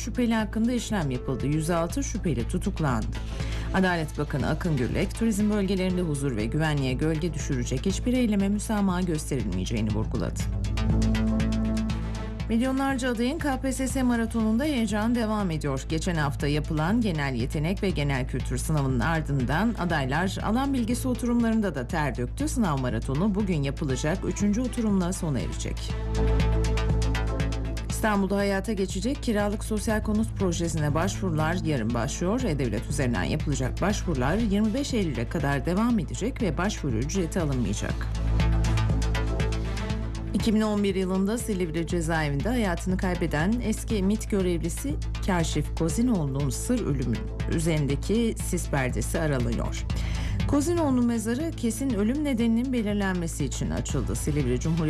şüpheli hakkında işlem yapıldı. 106 şüpheli tutuklandı. Adalet Bakanı Akın Gürlek, turizm bölgelerinde huzur ve güvenliğe gölge düşürecek hiçbir eyleme müsamaha gösterilmeyeceğini vurguladı. Milyonlarca adayın KPSS maratonunda heyecan devam ediyor. Geçen hafta yapılan genel yetenek ve genel kültür sınavının ardından adaylar alan bilgisi oturumlarında da ter döktü. Sınav maratonu bugün yapılacak 3. oturumla sona erecek. İstanbul'da hayata geçecek kiralık sosyal konut projesine başvurular yarın başlıyor. E-Devlet üzerinden yapılacak başvurular 25 Eylül'e kadar devam edecek ve başvuru ücreti alınmayacak. 2011 yılında Silivri cezaevinde hayatını kaybeden eski MİT görevlisi Kaşif Kozinoğlu'nun sır ölümü üzerindeki sis perdesi aralıyor. Kozinoğlu mezarı kesin ölüm nedeninin belirlenmesi için açıldı. Silivri Cumhuriyet